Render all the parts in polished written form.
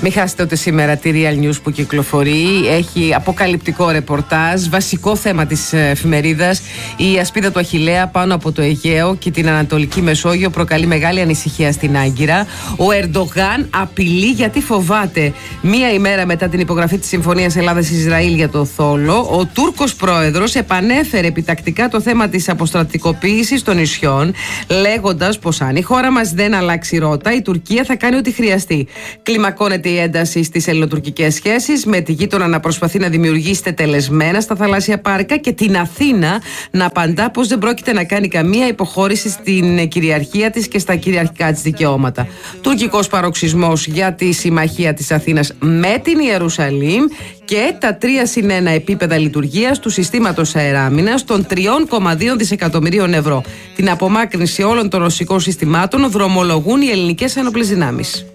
Μην χάσετε ούτε σήμερα τη Real News που κυκλοφορεί. Έχει αποκαλυπτικό ρεπορτάζ. Βασικό θέμα της εφημερίδας, η ασπίδα του Αχιλλέα πάνω από το Αιγαίο και την Ανατολική Μεσόγειο προκαλεί μεγάλη ανησυχία στην Άγκυρα. Ο Ερντογάν απειλεί γιατί φοβάται. Μία ημέρα μετά την υπογραφή της Συμφωνίας Ελλάδας-Ισραήλ για το Θόλο, ο Τούρκος πρόεδρος επανέφερε επιτακτικά το θέμα της αποστρατικοποίησης των νησιών, λέγοντας πως αν η χώρα μας δεν αλλάξει ρότα, η Τουρκία θα κάνει ό,τι χρειαστεί. Κλιμακώνεται η ένταση στις ελληνοτουρκικές σχέσεις, με τη γείτονα να προσπαθεί να δημιουργήσει τετελεσμένα στα θαλάσσια πάρκα και την Αθήνα να απαντά πως δεν πρόκειται να κάνει καμία υποχώρηση στην κυριαρχία της και στα κυριαρχικά της δικαιώματα. Τουρκικός παροξισμός για τη συμμαχία της Αθήνας με την Ιερουσαλήμ και τα 3+1 επίπεδα λειτουργίας του συστήματος αεράμινας των 3,2 δισεκατομμυρίων ευρώ. Την απομάκρυνση όλων των ρωσικών συστημάτων δρομολογούν οι ελληνικές ένοπλες δυνάμεις.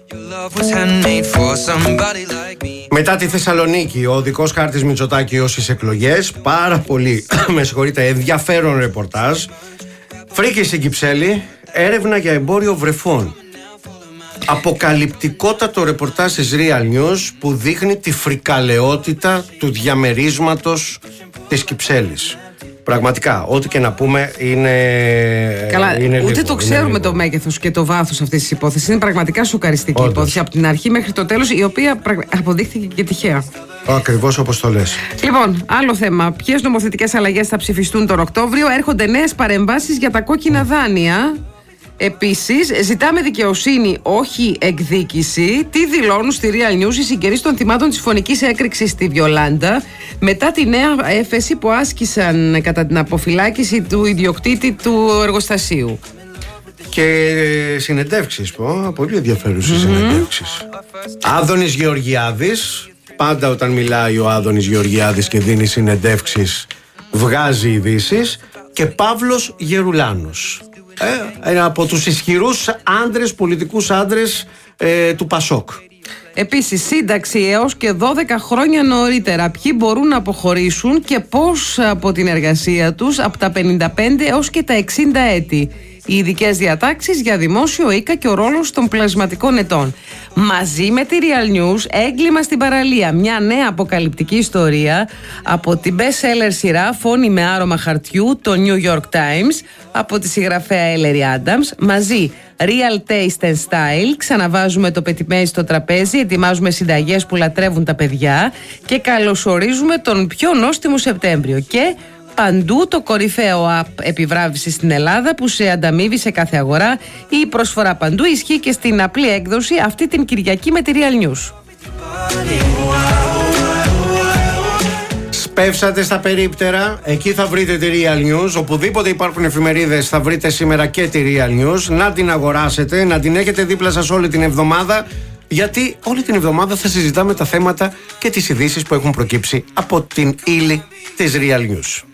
Μετά τη Θεσσαλονίκη, ο οδικός χάρτης Μητσοτάκη ως τις εκλογές, πάρα πολύ ενδιαφέρον ρεπορτάζ. Φρίκη στην Κυψέλη, έρευνα για εμπόριο βρεφών. Αποκαλυπτικότατο ρεπορτάζ της Real News που δείχνει τη φρικαλαιότητα του διαμερίσματος της Κυψέλης. Πραγματικά, ό,τι και να πούμε είναι. Καλά, είναι ούτε λίγο, το ξέρουμε το μέγεθος και το βάθος αυτής της υπόθεσης. Είναι πραγματικά σοκαριστική υπόθεση από την αρχή μέχρι το τέλος, η οποία αποδείχθηκε και τυχαία. Ακριβώς όπως το λες. Λοιπόν, άλλο θέμα. Ποιες νομοθετικές αλλαγές θα ψηφιστούν τον Οκτώβριο? Έρχονται νέες παρεμβάσεις για τα κόκκινα δάνεια. Επίσης, ζητάμε δικαιοσύνη, όχι εκδίκηση. Τι δηλώνουν στη Real News οι συγγενείς των θυμάτων της φωνικής έκρηξης στη Βιολάντα μετά τη νέα έφεση που άσκησαν κατά την αποφυλάκηση του ιδιοκτήτη του εργοστασίου. Και συνεντεύξεις, πολύ ενδιαφέρουσες συνεντεύξεις. Άδωνης Γεωργιάδης, πάντα όταν μιλάει ο Άδωνης Γεωργιάδης και δίνει συνεντεύξεις βγάζει ειδήσεις. Και Παύλος Γερουλάνος, ένα από τους ισχυρούς άντρες, πολιτικούς άντρες του Πασόκ. Επίσης, σύνταξη έως και 12 χρόνια νωρίτερα. Ποιοι μπορούν να αποχωρήσουν και πώς από την εργασία τους από τα 55 έως και τα 60 έτη. Οι ειδικές διατάξεις για δημόσιο οίκα και ο ρόλος των πλασματικών ετών. Μαζί με τη Real News, έγκλημα στην παραλία. Μια νέα αποκαλυπτική ιστορία από την best-seller σειρά Φόνοι με άρωμα χαρτιού, το New York Times, από τη συγγραφέα Ellery Adams. Μαζί, Real Taste and Style, ξαναβάζουμε το πετιμέι στο τραπέζι, ετοιμάζουμε συνταγές που λατρεύουν τα παιδιά και καλωσορίζουμε τον πιο νόστιμο Σεπτέμβριο. Και παντού το κορυφαίο app επιβράβευση στην Ελλάδα που σε ανταμείβει σε κάθε αγορά. Η προσφορά παντού ισχύει και στην απλή έκδοση αυτή την Κυριακή με τη Real News. Σπεύσατε στα περίπτερα, εκεί θα βρείτε τη Real News. Οπουδήποτε υπάρχουν εφημερίδες θα βρείτε σήμερα και τη Real News. Να την αγοράσετε, να την έχετε δίπλα σας όλη την εβδομάδα, γιατί όλη την εβδομάδα θα συζητάμε τα θέματα και τις ειδήσεις που έχουν προκύψει από την ύλη της Real News.